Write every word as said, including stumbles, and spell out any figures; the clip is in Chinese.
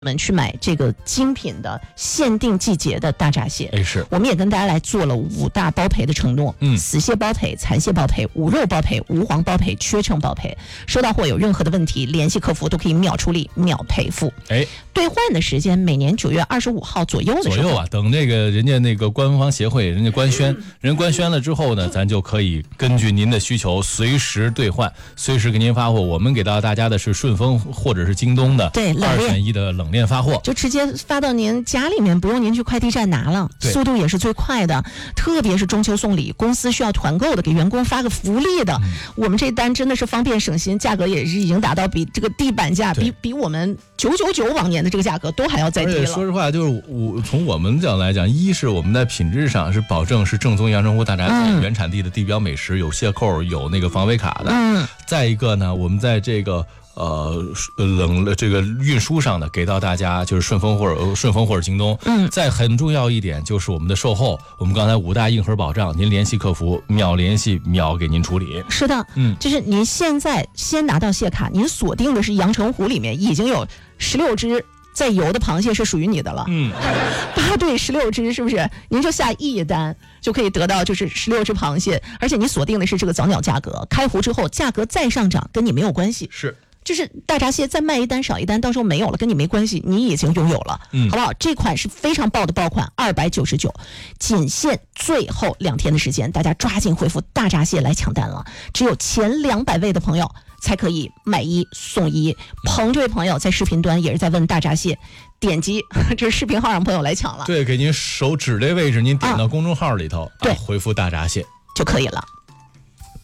我们去买这个精品的限定季节的大闸蟹， 哎是， 我们也跟大家来做了五大包赔的承诺， 嗯， 死蟹包赔、残蟹包赔、无肉包赔、无黄包赔、缺称包赔。收到货有任何的问题，联系客服都可以秒处理、秒赔付。 哎， 兑换的时间每年九月二十五号左右的时候， 左右啊，等这个人家那个官方协会人家官宣，人官宣了之后呢，咱就可以根据您的需求随时兑换，随时给您发货。我们给到大家的是顺丰或者是京东的对二选一的冷链发货， 就直接发到您家里面，不用您去快递站拿了，速度也是最快的。特别是中秋送礼，公司需要团购的，给员工发个福利的，嗯、我们这单真的是方便省心，价格也是已经达到比这个地板价，比比我们九九九往年的这个价格都还要再低了。 说实话，就是我从我们角度来讲，一是我们在品质上是保证是正宗阳澄湖大闸蟹、嗯、原产地的地标美食，有蟹扣，有那个防伪卡的。嗯。再一个呢，我们在这个。呃，冷这个运输上的给到大家就是顺丰或者顺丰或者京东。嗯，再很重要一点就是我们的售后，我们刚才五大硬核保障，您联系客服秒联系秒给您处理。 是的，嗯，就是您现在先拿到蟹卡，您锁定的是阳澄湖里面已经有十六只在游的螃蟹是属于你的了。嗯，八对十六只，是不是？您就下一单就可以得到就是十六只螃蟹，而且你锁定的是这个早鸟价格，开湖之后价格再上涨跟你没有关系。 是。 就是大闸蟹再卖一单少一单，到时候没有了跟你没关系，你已经拥有了，嗯，好不好？这款是非常爆的爆款，二百九十九，仅限最后两天的时间，大家抓紧回复大闸蟹来抢单了，只有前两百位的朋友才可以买一送一。彭这位朋友在视频端也是在问大闸蟹，点击这是视频号让朋友来抢了， 对，给您手指这位置，您点到公众号里头，啊、对、啊，回复大闸蟹就可以了。